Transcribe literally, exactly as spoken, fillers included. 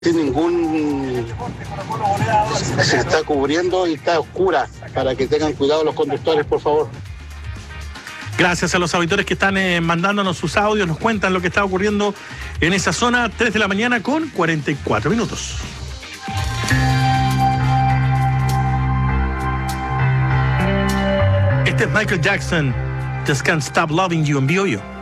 sin ningún, se está cubriendo y está oscura, para que tengan cuidado los conductores, por favor. Gracias a los auditores que están eh, mandándonos sus audios, nos cuentan lo que está ocurriendo en esa zona. Tres de la mañana con cuarenta y cuatro minutos. Este es Michael Jackson, Just Can't Stop Loving You en Biobío.